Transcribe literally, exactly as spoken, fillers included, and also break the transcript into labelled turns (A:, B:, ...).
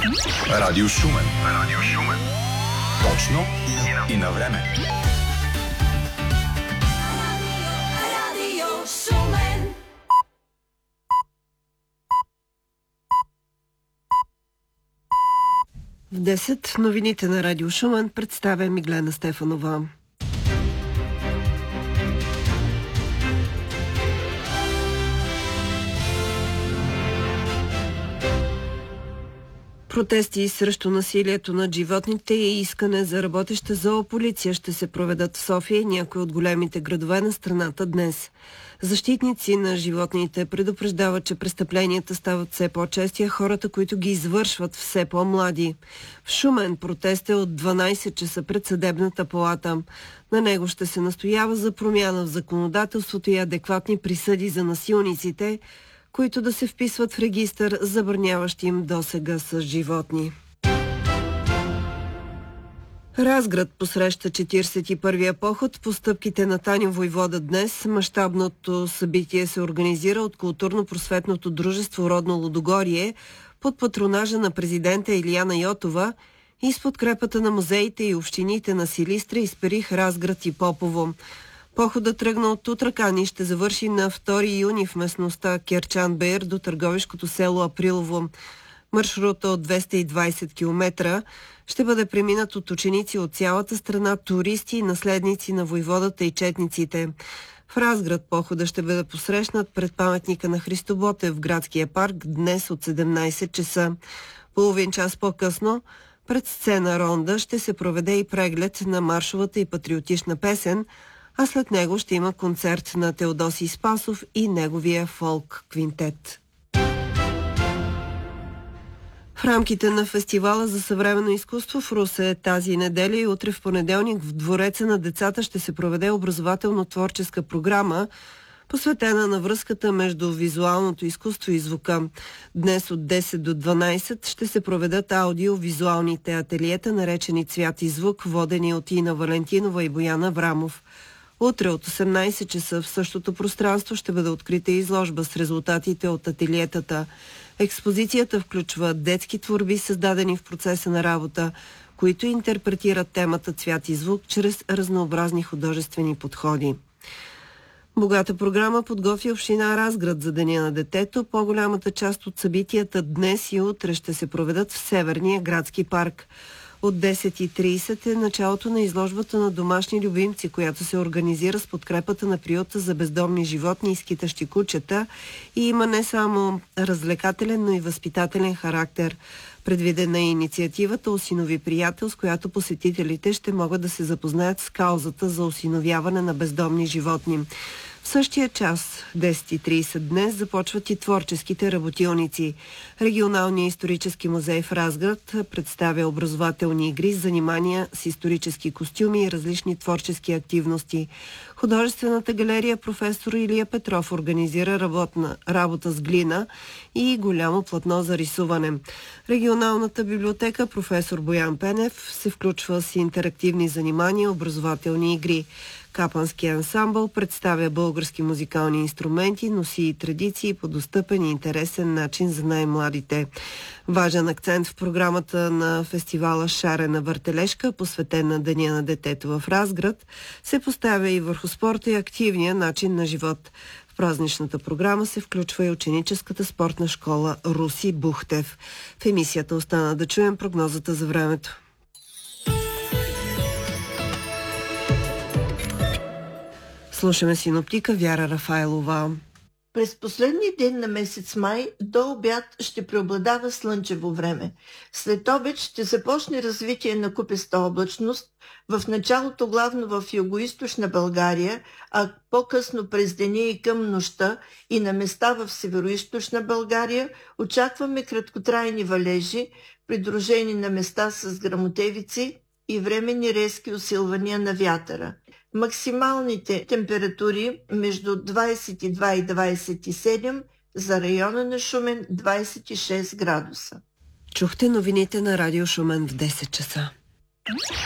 A: Радио Шумен. Радио Шумен. Точно и на време.
B: Радио Шумен. В десет новините на Радио Шумен представя Миглена Стефанова. Протести срещу насилието над животните и искане за работеща зоополиция ще се проведат в София и някои от големите градове на страната днес. Защитници на животните предупреждават, че престъпленията стават все по-чести, а хората, които ги извършват, все по-млади. В Шумен протест е от дванайсет часа пред съдебната палата. На него ще се настоява за промяна в законодателството и адекватни присъди за насилниците, които да се вписват в регистър, забраняващ им досега с животни. Разград посреща четиридесет и първия поход по стъпките на Таню Войвода днес. Мащабното събитие се организира от културно-просветното дружество Родно Лудогорие под патронажа на президента Илияна Йотова и с подкрепата на музеите и общините на Силистра, Исперих, Разград и Попово. Походът тръгна от Тутракан и ще завърши на втори юни в местността Керчан-Бейр до търговишкото село Априлово. Маршрута от двеста и двайсет километра ще бъде преминат от ученици от цялата страна, туристи и наследници на войводата и четниците. В Разград похода ще бъде посрещнат пред паметника на Христо Ботев в градския парк днес от седемнайсет часа. Половин час по-късно пред сцена Ронда ще се проведе и преглед на маршовата и патриотична песен, а след него ще има концерт на Теодосий Спасов и неговия фолк квинтет. В рамките на фестивала за съвременно изкуство в Русе тази неделя и утре в понеделник в Двореца на децата ще се проведе образователно-творческа програма, посветена на връзката между визуалното изкуство и звука. Днес от десет до дванайсет ще се проведат аудио-визуалните ателиета, наречени Цвят и звук, водени от Ина Валентинова и Бояна Врамов. Утре от осемнайсет часа в същото пространство ще бъде открита изложба с резултатите от ателиетата. Експозицията включва детски творби, създадени в процеса на работа, които интерпретират темата цвят и звук чрез разнообразни художествени подходи. Богата програма подготвя община Разград за Деня на детето. По-голямата част от събитията днес и утре ще се проведат в Северния градски парк. От десет и трийсет е началото на изложбата на домашни любимци, която се организира с подкрепата на приюта за бездомни животни и скитащи кучета и има не само развлекателен, но и възпитателен характер. Предвидена е инициативата "Осинови приятел", с която посетителите ще могат да се запознаят с каузата за осиновяване на бездомни животни. В същия час, десет и трийсет днес, започват и творческите работилници. Регионалният исторически музей в Разград представя образователни игри, занимания с исторически костюми и различни творчески активности. Художествената галерия професор Илия Петров организира работна работа с глина и голямо платно за рисуване. Регионалната библиотека професор Боян Пенев се включва с интерактивни занимания, образователни игри. Капански ансамбъл представя български музикални инструменти, носи и традиции по достъпен и интересен начин за най-младите. Важен акцент в програмата на фестивала "Шарена въртележка", посветен на Деня на детето в Разград, се поставя и върху спорта и активния начин на живот. В празничната програма се включва и ученическата спортна школа "Руси Бухтев". В емисията остана да чуем прогнозата за времето. Слушаме синоптика Вяра Рафайлова.
C: През последния ден на месец май до обяд ще преобладава слънчево време. След обед ще започне развитие на купеста облачност, в началото главно в югоизточна България, а по-късно през деня и към нощта и на места в североизточна България очакваме краткотрайни валежи, придружени на места с гръмотевици и временни резки усилвания на вятъра. Максималните температури между двайсет и два и двайсет и седем, за района на Шумен двайсет и шест градуса.
B: Чухте новините на Радио Шумен в десет часа.